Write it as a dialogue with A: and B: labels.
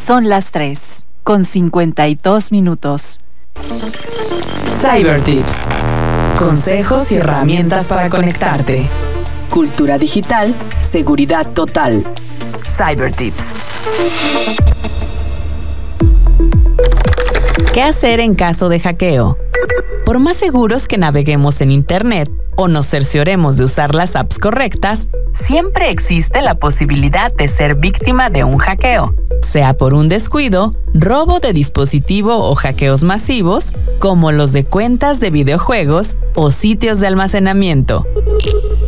A: Son las 3:52.
B: Cybertips. Consejos y herramientas para conectarte. Cultura digital, seguridad total. Cybertips. ¿Qué hacer en caso de hackeo? Por más seguros que naveguemos en Internet o nos cercioremos de usar las apps correctas, siempre existe la posibilidad de ser víctima de un hackeo, sea por un descuido, robo de dispositivo o hackeos masivos, como los de cuentas de videojuegos o sitios de almacenamiento.